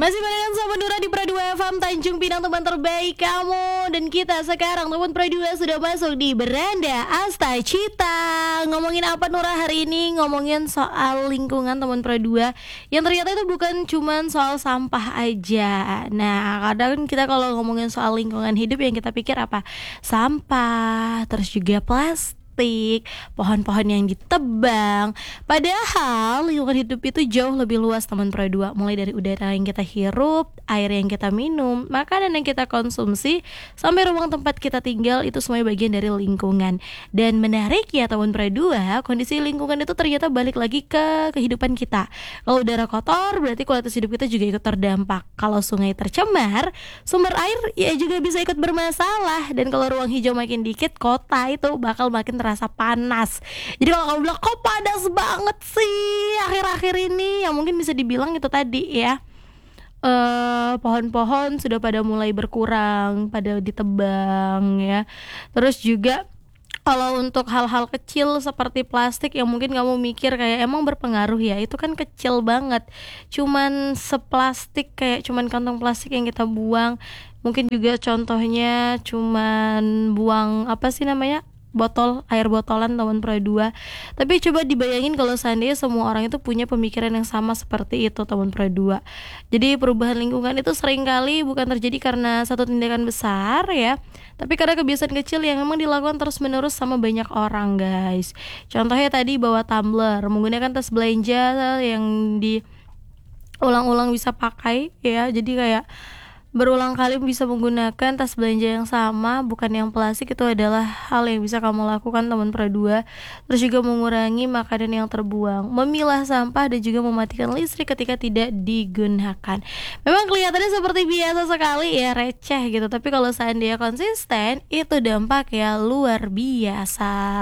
Masih barengan sama Nura di Pro 2 FM Tanjung Pinang, teman terbaik kamu. Dan kita sekarang teman Pro 2 sudah masuk di Beranda Asta Cita. Ngomongin apa Nura hari ini? Ngomongin soal lingkungan teman Pro 2. Yang ternyata itu bukan cuman soal sampah aja. Nah, kadang kita kalau ngomongin soal lingkungan hidup yang kita pikir apa? Sampah, terus juga plastik, pohon-pohon yang ditebang. Padahal lingkungan hidup itu jauh lebih luas teman Pro 2. Mulai dari udara yang kita hirup, air yang kita minum, makanan yang kita konsumsi, sampai ruang tempat kita tinggal, itu semuanya bagian dari lingkungan. Dan menarik ya teman Pro 2, kondisi lingkungan itu ternyata balik lagi ke kehidupan kita. Kalau udara kotor berarti kualitas hidup kita juga ikut terdampak. Kalau sungai tercemar, sumber air ya juga bisa ikut bermasalah. Dan kalau ruang hijau makin dikit, kota itu bakal makin terasa panas. Jadi kalau kamu bilang kok panas banget sih akhir-akhir ini, ya mungkin bisa dibilang itu tadi ya, pohon-pohon sudah pada mulai berkurang, pada ditebang ya. Terus juga kalau untuk hal-hal kecil seperti plastik yang mungkin kamu mikir kayak emang berpengaruh ya, itu kan kecil banget. Cuman seplastik, kayak cuman kantong plastik yang kita buang. Mungkin juga contohnya cuman buang apa sih namanya? Botol, air botolan teman Pro 2. Tapi coba dibayangin kalau seandainya semua orang itu punya pemikiran yang sama seperti itu teman Pro 2. Jadi perubahan lingkungan itu seringkali bukan terjadi karena satu tindakan besar ya, tapi karena kebiasaan kecil yang memang dilakukan terus-menerus sama banyak orang, guys. Contohnya tadi bawa tumbler, menggunakan tas belanja yang diulang-ulang bisa pakai ya. Jadi kayak berulang kali bisa menggunakan tas belanja yang sama, bukan yang plastik, itu adalah hal yang bisa kamu lakukan teman Pro 2. Terus juga mengurangi makanan yang terbuang, memilah sampah, dan juga mematikan listrik ketika tidak digunakan. Memang kelihatannya seperti biasa sekali ya, receh gitu, tapi kalau seandainya konsisten, itu dampak ya luar biasa.